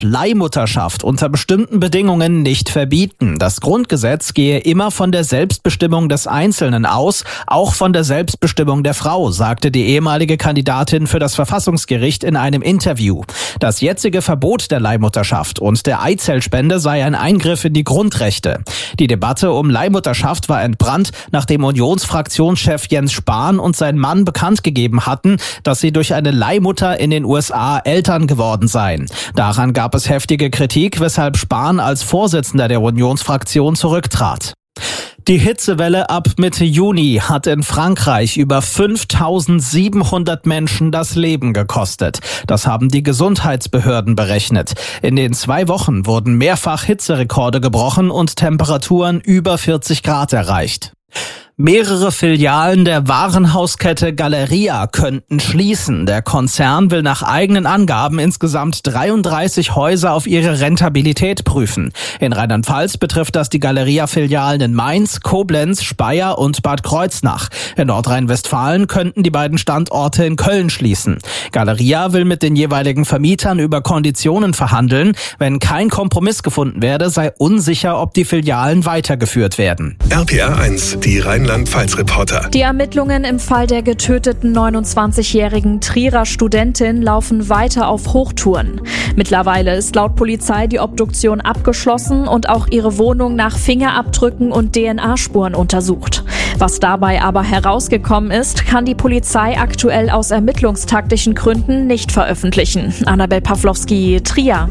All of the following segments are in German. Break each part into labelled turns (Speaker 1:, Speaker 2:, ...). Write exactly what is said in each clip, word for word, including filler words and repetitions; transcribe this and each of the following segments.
Speaker 1: Leihmutterschaft unter bestimmten Bedingungen nicht verbieten. Das Grundgesetz gehe immer von der Selbstbestimmung des Einzelnen aus, auch von der Selbstbestimmung der Frau, sagte die ehemalige Kandidatin für das Verfassungsgericht in einem Interview. Das jetzige Verbot der Leihmutterschaft und der Eizellspende sei ein Eingriff in die Grundrechte. Die Debatte um Leihmutterschaft war entbrannt, nachdem Unionsfraktionschef Jens Spahn und sein Mann bekannt gegeben hatten, dass sie durch eine Leihmutter in den U S A Eltern geworden seien. Daran gab es heftige Kritik, weshalb Spahn als Vorsitzender der Unionsfraktion zurücktrat. Die Hitzewelle ab Mitte Juni hat in Frankreich über fünftausendsiebenhundert Menschen das Leben gekostet. Das haben die Gesundheitsbehörden berechnet. In den zwei Wochen wurden mehrfach Hitzerekorde gebrochen und Temperaturen über vierzig Grad erreicht. Mehrere Filialen der Warenhauskette Galeria könnten schließen. Der Konzern will nach eigenen Angaben insgesamt dreiunddreißig Häuser auf ihre Rentabilität prüfen. In Rheinland-Pfalz betrifft das die Galeria-Filialen in Mainz, Koblenz, Speyer und Bad Kreuznach. In Nordrhein-Westfalen könnten die beiden Standorte in Köln schließen. Galeria will mit den jeweiligen Vermietern über Konditionen verhandeln. Wenn kein Kompromiss gefunden werde, sei unsicher, ob die Filialen weitergeführt werden.
Speaker 2: R P R eins, die Rheinland-Pfalz-Reporter.
Speaker 3: Die Ermittlungen im Fall der getöteten neunundzwanzigjährigen Trierer Studentin laufen weiter auf Hochtouren. Mittlerweile ist laut Polizei die Obduktion abgeschlossen und auch ihre Wohnung nach Fingerabdrücken und D N A-Spuren untersucht. Was dabei aber herausgekommen ist, kann die Polizei aktuell aus ermittlungstaktischen Gründen nicht veröffentlichen. Annabel Pawlowski, Trier.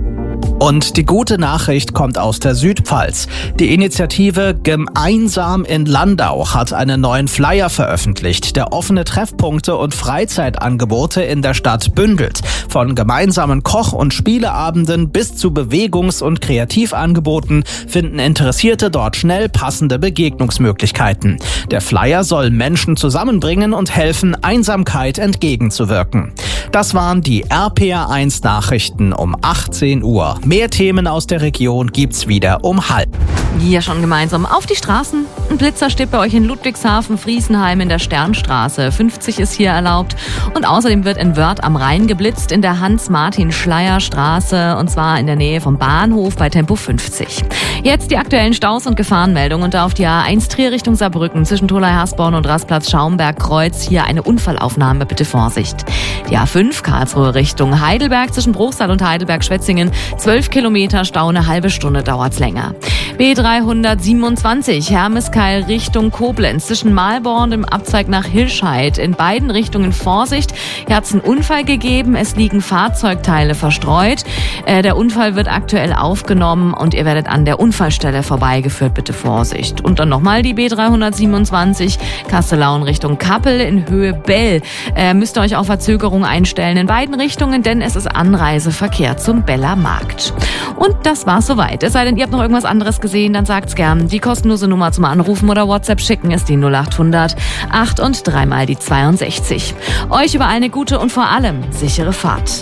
Speaker 1: Und die gute Nachricht kommt aus der Südpfalz. Die Initiative Gemeinsam in Landau hat einen neuen Flyer veröffentlicht, der offene Treffpunkte und Freizeitangebote in der Stadt bündelt. Von gemeinsamen Koch- und Spieleabenden bis zu Bewegungs- und Kreativangeboten finden Interessierte dort schnell passende Begegnungsmöglichkeiten. Der Flyer soll Menschen zusammenbringen und helfen, Einsamkeit entgegenzuwirken. Das waren die R P R eins Nachrichten um achtzehn Uhr. Mehr Themen aus der Region gibt's wieder um halb.
Speaker 4: Ja, schon gemeinsam auf die Straßen. Ein Blitzer steht bei euch in Ludwigshafen, Friesenheim in der Sternstraße. fünfzig ist hier erlaubt. Und außerdem wird in Wörth am Rhein geblitzt in der Hans-Martin-Schleyer-Straße. Und zwar in der Nähe vom Bahnhof bei Tempo fünfzig. Jetzt die aktuellen Staus und Gefahrenmeldungen. Und da auf die A eins Trier Richtung Saarbrücken zwischen Tholey-Hasborn und Rastplatz Schaumberg-Kreuz. Hier eine Unfallaufnahme, bitte Vorsicht. Die A fünf Karlsruhe Richtung Heidelberg zwischen Bruchsal und Heidelberg-Schwetzingen. zwölf Kilometer Stau, eine halbe Stunde dauert's länger. B dreihundertsiebenundzwanzig Hermeskeil Richtung Koblenz zwischen Mahlborn und dem Abzweig nach Hilscheid. In beiden Richtungen Vorsicht. Hier hat's einen Unfall gegeben. Es liegen Fahrzeugteile verstreut. Äh, der Unfall wird aktuell aufgenommen und ihr werdet an der Unfallstelle vorbeigeführt. Bitte Vorsicht. Und dann nochmal die B dreihundertsiebenundzwanzig Kastellaun Richtung Kappel in Höhe Bell. Äh, müsst ihr euch auf Verzögerung einstellen in beiden Richtungen, denn es ist Anreiseverkehr zum Beller Markt. Und das war's soweit. Es sei denn, ihr habt noch irgendwas anderes gesehen, dann sagt's gern. Die kostenlose Nummer zum Anrufen oder WhatsApp schicken ist die null achthundert acht und dreimal die zweiundsechzig. Euch überall eine gute und vor allem sichere Fahrt.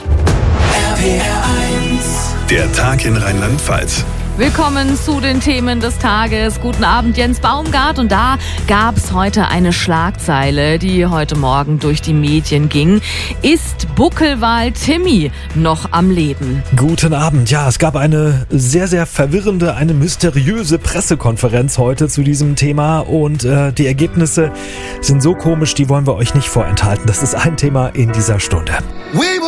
Speaker 2: R P R eins. Der Tag in Rheinland-Pfalz.
Speaker 4: Willkommen zu den Themen des Tages. Guten Abend, Jens Baumgart. Und da gab es heute eine Schlagzeile, die heute Morgen durch die Medien ging. Ist Buckelwal Timmy noch am Leben?
Speaker 5: Guten Abend. Ja, es gab eine sehr, sehr verwirrende, eine mysteriöse Pressekonferenz heute zu diesem Thema. Und äh, die Ergebnisse sind so komisch, die wollen wir euch nicht vorenthalten. Das ist ein Thema in dieser Stunde.